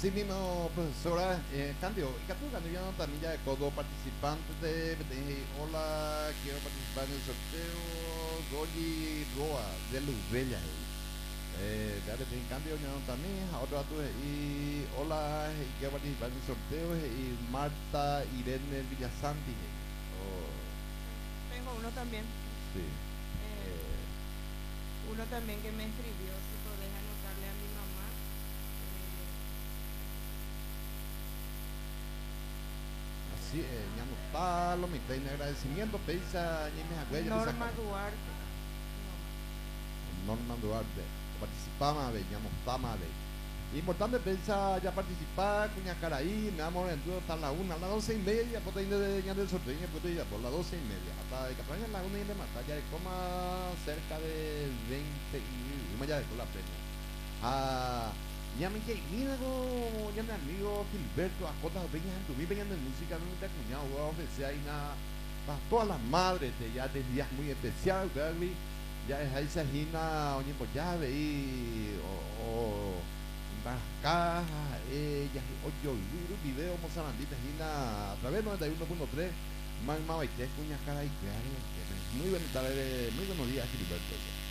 Así mismo, profesora, cambio, y Catu ya no también ya de codo participante hola, quiero participar en el sorteo, Goyi Roa, de Lubella. Ya que tiene cambio, ya no también, a otro dato, y hola, quiero participar en el sorteo, y Marta Irene Villasanti. Oh, Tengo uno también. sí. eh, Eh, Uno también que me escribió, si podés anotarle a mi mamá. Así, ya no está, lo mitad en agradecimiento, pesa, ni me agüey, ya te Norma sacaron. Duarte, mi mamá. Norman Duarte, participamos, ya no estamos, importante pensar ya participar, cuña caraí, me vamos en todo hasta la 1, a las 12:30, pues ahí de ya del sorteo, pues ya por las 12:30, hasta de Capraña a la 1 y de matar, ya de coma cerca de 20 y más ya de con la premia. Ah, ya me que mira ya mi amigo Gilberto, a cotas veñas en tu vida, veñas de música, no me te cuñado, voy a ofrecer ahí nada, para todas las madres, ya de días muy especial, Gary, ya es ahí se agina, oye, pues ya veí, o Barca, ella, ocho video, Mozambique, Gina, a través de 91.3, Man Mabaité, Cuña Cara y Creare, muy buenas tardes, muy buenos días, Gilberto.